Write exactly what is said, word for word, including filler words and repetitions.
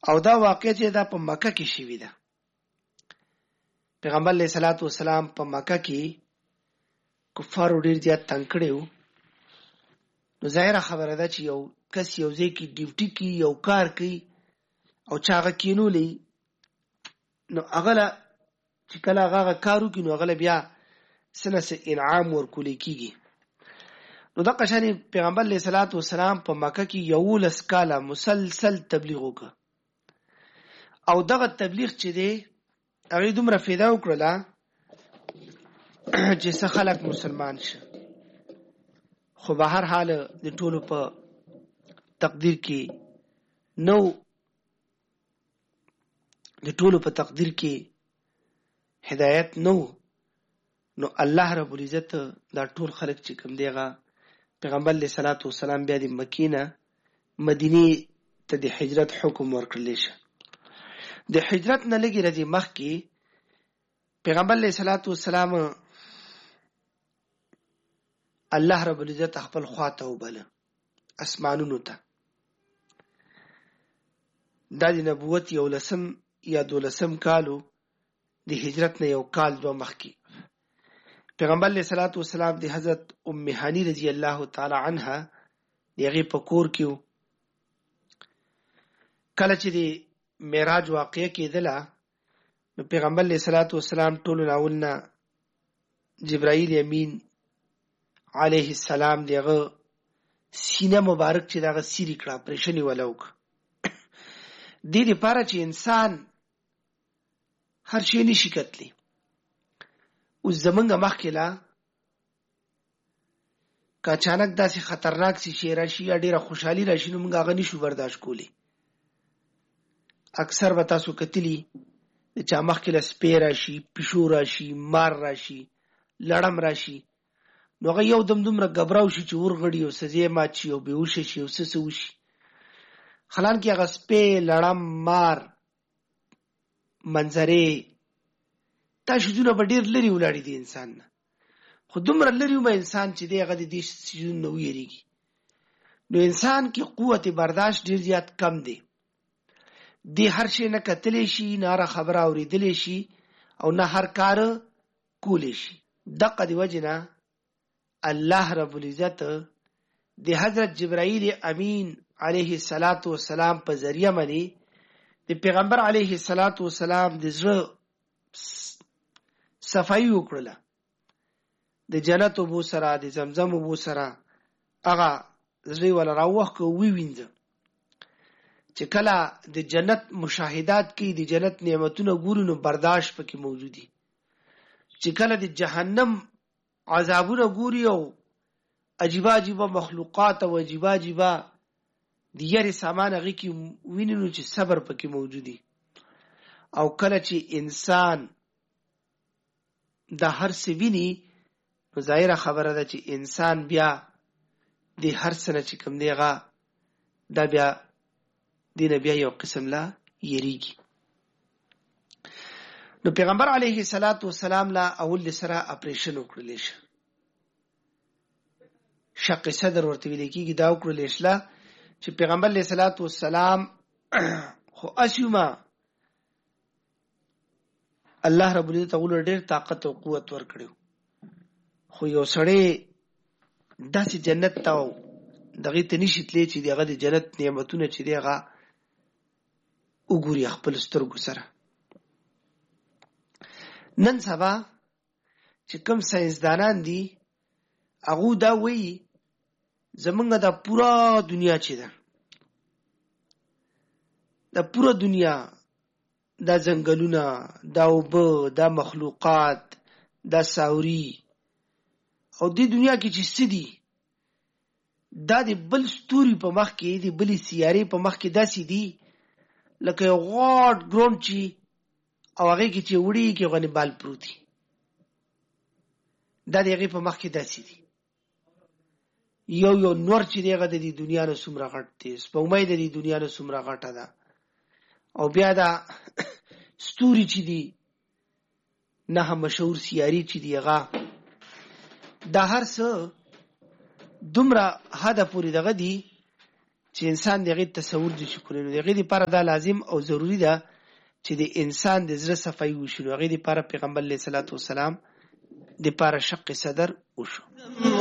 او دا واقع چې دا په مکه کې شوی ده. پیغمبر علیه الصلاۃ والسلام په مکه کې کفار ډیر زیات تنگ کړو. نو ظاهره خبره ده چې یو کس یو ځای کې ډیوټي کې یو کار کوي او چاغه کینولې، نو هغه چې کله هغه کارو کې نو هغه بیا سنس انعام ورکول کیږي. نو دا قشانی پیغمبر علیه الصلاۃ والسلام په مکه کې یو لس کاله مسلسل تبلیغ وکړ او دغه تبلیغ چې دی هغه دومره فایده وکړه چې څه خلک مسلمان شي. خو به هر حال د ټولو په تقدیر کې نو د ټولو په تقدیر کې هدایت نو نو الله رب العزت دا ټول خلک چې کوم دیغه پیغمبر علیه الصلاۃ والسلام بیا د مکینه مدینه ته د هجرت حکم ورکړل شي. د هجرت نه لګي راځي مخ کې پیغمبر علیه الصلاۃ والسلام الله رب العزت خپل خواته وبله اسمانونو ته. دا د نبوت یو لسم یا دولسم کالو د هجرت نه یو کال دو مخ کې پیغمبر علیه الصلاۃ والسلام د حضرت ام هانی رضی الله تعالی عنها دغه په کور کې کله چې د معراج واقعه کېدله نو پیغمبر علیه الصلاۃ والسلام ټول راولنا جبرائیل امین علیه السلام دغه سینه مبارک چې دغه سری کړه پرېشنی ولوک د دې لپاره چې انسان هر شي نشي کتلی. او زمنګ مخکله که اچانک داسې خطرناک شي شي راشي یا ډیره خوشحالي راشي نو موږ هغه نشو برداشت کولی. اکثر به تاسو کتلی چې مخکله سپی راشي، پیشو راشي، مار راشي، لړم راشي، نو هغه یو دم دومره غبراو شي چې ورغړي او سزې مات شي او بهوش شي او څه وشي. خلان کې هغه سپی، لړم، مار منظرې تاسو دونه به ډیر لري ولاړی دي انسان نه. خو دومره لري ومه انسان چې دی هغه د دې سيزون نه ویریږي. نو انسان کې قوت برداشت ډیر زیات کم دی. دی هر شي نه کتلی شي، نه هر خبره اوریدلی شي او نه هر کار کولی شي. دغه دی وجنه الله رب العزت د حضرت جبرائیل امین علیه الصلاۃ والسلام په ذریعہ باندې د پیغمبر علیه الصلاۃ والسلام د زړه صفائی وکړه. د جنت ابو سره د زمزم ابو سره هغه زوی ولا راوخ کو وی وینځه چې کله د جنت مشاهدات کې د جنت نعمتونه ګورو نو برداشت پکې موجودي. چې کله د جهنم عذابونه ګوري او عجیب عجیب مخلوقات او عجیب عجیب د یاري سامان هغه کې وینینو چې صبر پکې موجودي. او کله چې انسان د هر څه ویني نو ظاهره خبره ده چې انسان بیا د هر څه نه چې کوم دیغه دا بیا دین بیا یو قسم لا یریږي. نو پیغمبر علیه الصلاۃ والسلام لا اول سره اپریشن وکړل شي. شق صدر ورته ویل کیږي دا وکړل شي چې پیغمبر علیه الصلاۃ والسلام خو اسیما الله رب العزت اول ډیر طاقت او قوت ورکړو. خو یو سړی داسې جنت ته دغه ته نشي تللی چې دغه د جنت نعمتونه چې دغه وګوري خپل سترګو سره. نن سبا چې کوم ساينسدانان دي هغه دا وایي زمونږ د پورا دنیا چې ده د پورا دنیا دا ځنګلونه، دا اوبه، دا مخلوقات، دا ساوري او د دنیا کې چې سدي دا د بل ستوري په مخ کې د بلې سیارې په مخ کې داسې دي لکه یو غاټ ګراوند چې او هغه کې چې وړي کې غني بال پروتي. دا د هغه په مخ کې داسې دي. یو یو نور چې دغه د دنیا نه څومره غټ دی، سپوږمۍ د دنیا نه څومره غټه ده، او بیا دا ستوري چې دي نه مشهور سیاري چې دی هغه دا هر څه دومره هدا پوری دغه دي چې انسان دغه تصور دي چې کولای نو دغه لپاره دا لازم او ضروری ده چې د انسان د زړه صفای وشي. هغه لپاره پیغمبر علیه الصلاۃ والسلام د لپاره شق صدر وشو.